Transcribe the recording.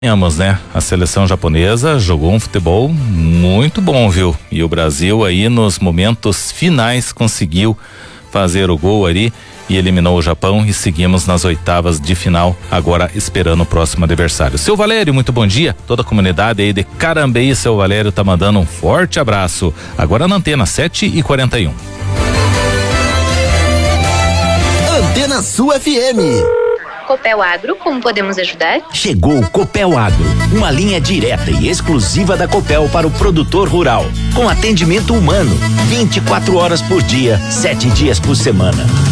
Ganhamos, né? A seleção japonesa jogou um futebol muito bom, viu? E o Brasil aí nos momentos finais conseguiu fazer o gol ali e eliminou o Japão e seguimos nas oitavas de final, agora esperando o próximo adversário. Seu Valério, muito bom dia. Toda a comunidade aí de Carambeí, seu Valério tá mandando um forte abraço. Agora na antena 7h41. Antena Sul FM. Copel Agro, como podemos ajudar? Chegou o Copel Agro, uma linha direta e exclusiva da Copel para o produtor rural, com atendimento humano, 24 horas por dia, 7 dias por semana.